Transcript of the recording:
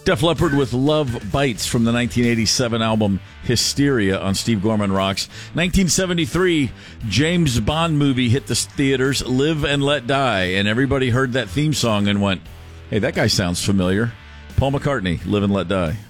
Def Leppard with Love Bites from the 1987 album Hysteria on Steve Gorman Rocks. 1973, James Bond movie hit the theaters, Live and Let Die, and everybody heard that theme song and went, hey, that guy sounds familiar. Paul McCartney, Live and Let Die.